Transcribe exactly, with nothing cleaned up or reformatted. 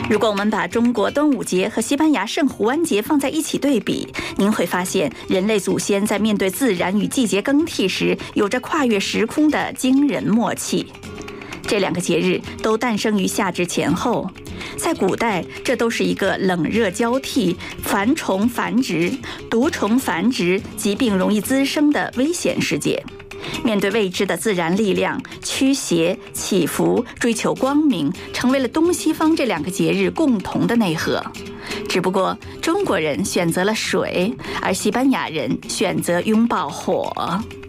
如果我们把中国端午节和西班牙圣胡安节放在一起对比，您会发现人类祖先在面对自然与季节更替时，有着跨越时空的惊人默契。这两个节日都诞生于夏至前后，在古代，这都是一个冷热交替、繁虫繁殖、毒虫繁殖、疾病容易滋生的危险世界。面对未知的自然力量，驱邪、祈福、追求光明，成为了东西方这两个节日共同的内核。只不过，中国人选择了水，而西班牙人选择拥抱火。